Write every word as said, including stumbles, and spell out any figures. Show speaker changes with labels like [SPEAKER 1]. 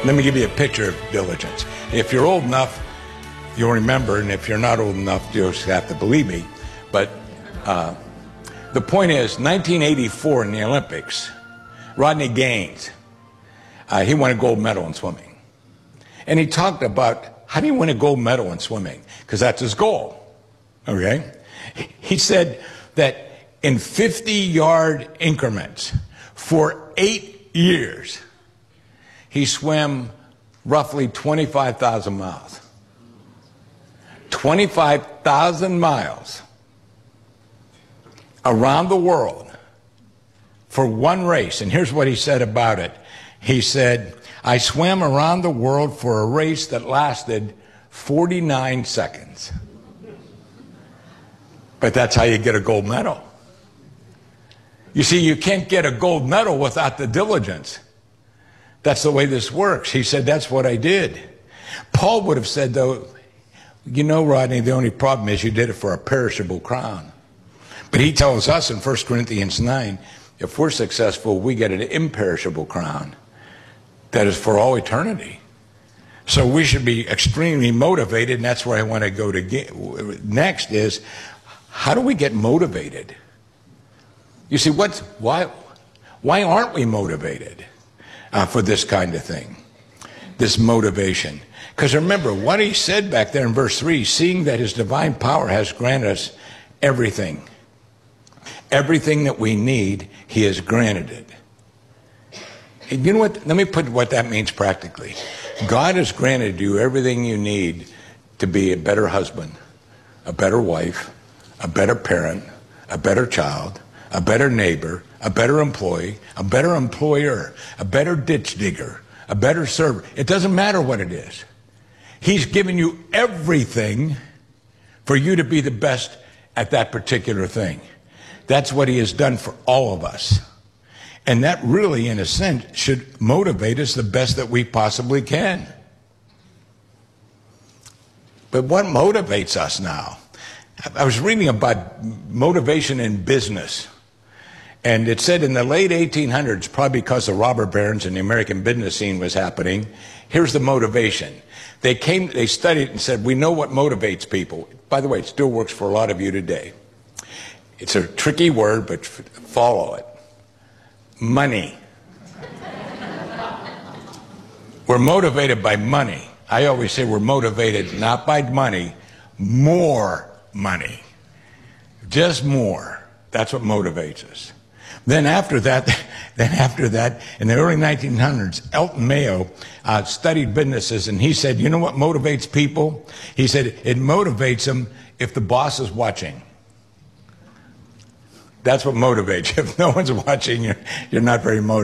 [SPEAKER 1] Let me give you a picture of diligence. If you're old enough, you'll remember, and if you're not old enough, you'll just have to believe me. But uh, the point is, nineteen eighty-four in the Olympics, Rodney Gaines, uh, he won a gold medal in swimming. And he talked about, how do you win a gold medal in swimming? Because that's his goal, okay? He said that in fifty-yard increments for eight years, he swam roughly twenty-five thousand miles. twenty-five thousand miles around the world for one race. And here's what he said about it. He said, I swam around the world for a race that lasted forty-nine seconds. But that's how you get a gold medal. You see, you can't get a gold medal without the diligence. That's the way this works. He said, that's what I did. Paul would have said, though, you know, Rodney, the only problem is you did it for a perishable crown. But he tells us in First Corinthians nine, if we're successful, we get an imperishable crown that is for all eternity. So we should be extremely motivated, and that's where I want to go to get. Next is, how do we get motivated? You see, what's, why, why aren't we motivated uh, for this kind of thing, this motivation? Because remember, what he said back there in verse three, seeing that his divine power has granted us everything, everything that we need, he has granted it. And you know what? Let me put what that means practically. God has granted you everything you need to be a better husband, a better wife, a better parent, a better child, a better neighbor, a better employee, a better employer, a better ditch digger, a better server. It doesn't matter what it is. He's given you everything for you to be the best at that particular thing. That's what he has done for all of us. And that really, in a sense, should motivate us the best that we possibly can. But what motivates us now? I was reading about motivation in business. And it said in the late eighteen hundreds, probably because the robber barons and the American business scene was happening, here's the motivation. They came, they studied and said, we know what motivates people. By the way, it still works for a lot of you today. It's a tricky word, but follow it. Money. We're motivated by money. I always say we're motivated not by money, more money. Just more. That's what motivates us. Then after that, then after that, in the early nineteen hundreds, Elton Mayo uh, studied businesses, and he said, you know what motivates people? He said, it motivates them if the boss is watching. That's what motivates you. If no one's watching, you're, you're not very motivated.